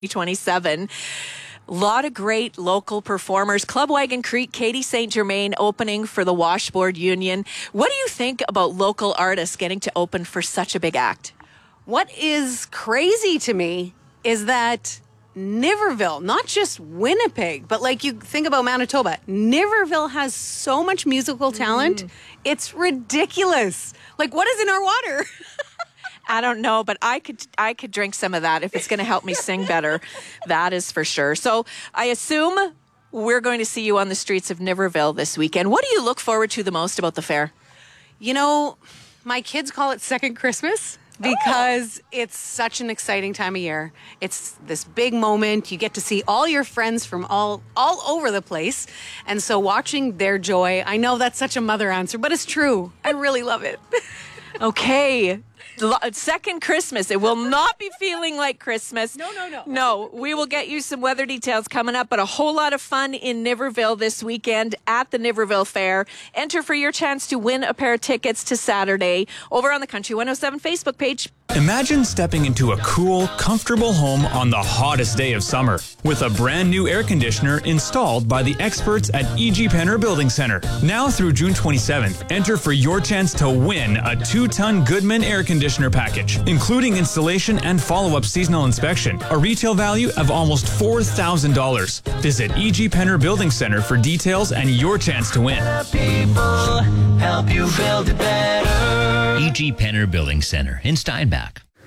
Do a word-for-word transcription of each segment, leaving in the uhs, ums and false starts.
twenty-seven. A lot of great local performers. Club Wagon Creek, Katie Saint Germain opening for the Washboard Union. What do you think about local artists getting to open for such a big act? What is crazy to me is that Niverville, not just Winnipeg, but like you think about Manitoba, Niverville has so much musical talent. Mm. It's ridiculous. Like, what is in our water? I don't know, but I could I could drink some of that if it's going to help me sing better. That is for sure. So I assume we're going to see you on the streets of Niverville this weekend. What do you look forward to the most about the fair? You know, my kids call it second Christmas because oh. it's such an exciting time of year. It's this big moment. You get to see all your friends from all, all over the place. And so watching their joy, I know that's such a mother answer, but it's true. I really love it. Okay. Second Christmas. It will not be feeling like Christmas. No, no, no. No, we will get you some weather details coming up, but a whole lot of fun in Niverville this weekend at the Niverville Fair. Enter for your chance to win a pair of tickets to Saturday over on the Country one oh seven Facebook page. Imagine stepping into a cool, comfortable home on the hottest day of summer with a brand new air conditioner installed by the experts at E G Penner Building Center. Now through June twenty-seventh, enter for your chance to win a two-ton Goodman air conditioner package, including installation and follow-up seasonal inspection, a retail value of almost four thousand dollars. Visit E G Penner Building Center for details and your chance to win. People help you build it better. E G Penner Building Center in Steinbach.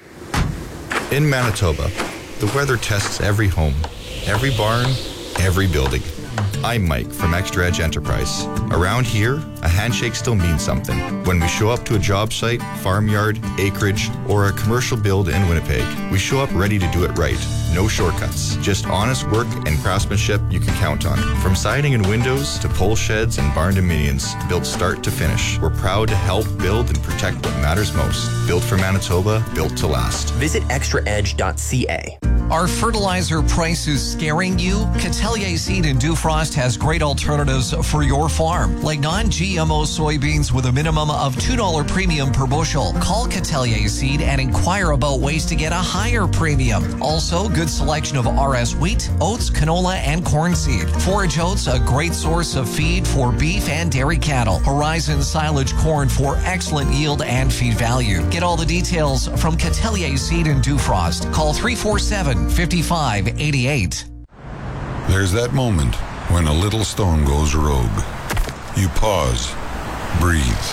In Manitoba, the weather tests every home, every barn, every building. I'm Mike from Extra Edge Enterprise. Around here, a handshake still means something. When we show up to a job site, farmyard, acreage, or a commercial build in Winnipeg, we show up ready to do it right. No shortcuts, just honest work and craftsmanship you can count on. From siding and windows to pole sheds and barn dominions, built start to finish, we're proud to help build and protect what matters most. Built for Manitoba, built to last. Visit extra edge dot c a. Are fertilizer prices scaring you? Catelier Seed in Dufrost has great alternatives for your farm, like non-G M O soybeans with a minimum of two dollars premium per bushel. Call Catelier Seed and inquire about ways to get a higher premium. Also, good selection of R S wheat, oats, canola, and corn seed. Forage Oats, a great source of feed for beef and dairy cattle. Horizon Silage Corn for excellent yield and feed value. Get all the details from Catelier Seed in Dufrost. Call three four seven, five five eight eight. There's that moment when a little stone goes rogue. You pause, breathe.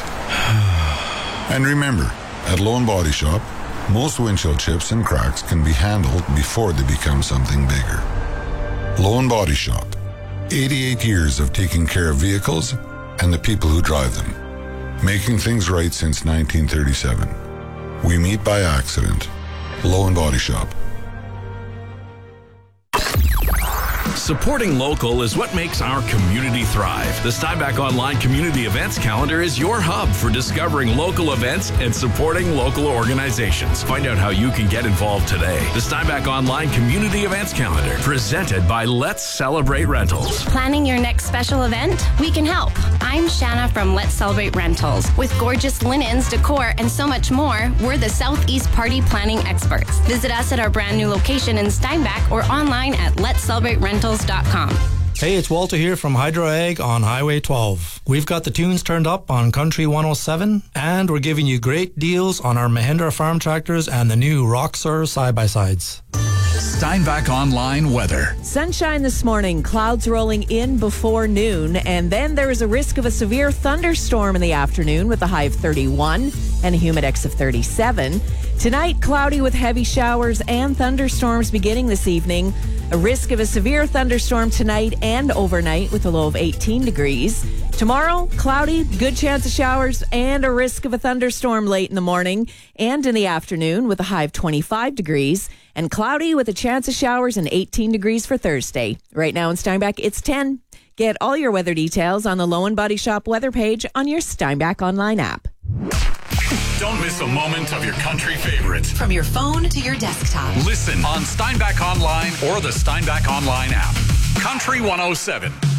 And remember, at Lone Body Shop, most windshield chips and cracks can be handled before they become something bigger. Lone Body Shop. eighty-eight years of taking care of vehicles and the people who drive them. Making things right since nineteen thirty-seven. We meet by accident. Lone Body Shop. Supporting local is what makes our community thrive. The Steinbach Online Community Events Calendar is your hub for discovering local events and supporting local organizations. Find out how you can get involved today. The Steinbach Online Community Events Calendar, presented by Let's Celebrate Rentals. Planning your next special event? We can help. I'm Shanna from Let's Celebrate Rentals. With gorgeous linens, decor, and so much more, we're the Southeast Party Planning experts. Visit us at our brand new location in Steinbach or online at lets celebrate rentals dot com. Hey, it's Walter here from Hydro Ag on Highway twelve. We've got the tunes turned up on Country one oh seven, and we're giving you great deals on our Mahindra farm tractors and the new Roxor side-by-sides. Steinbach Online weather. Sunshine this morning, clouds rolling in before noon, and then there is a risk of a severe thunderstorm in the afternoon with a high of thirty-one and a humidex of thirty-seven. Tonight, cloudy with heavy showers and thunderstorms beginning this evening. A risk of a severe thunderstorm tonight and overnight with a low of eighteen degrees. Tomorrow, cloudy, good chance of showers and a risk of a thunderstorm late in the morning and in the afternoon with a high of twenty-five degrees. And cloudy with a chance of showers and eighteen degrees for Thursday. Right now in Steinbach, it's ten. Get all your weather details on the Lone Body Shop weather page on your Steinbach Online app. Don't miss a moment of your country favorites. From your phone to your desktop. Listen on Steinbach Online or the Steinbach Online app. Country one oh seven.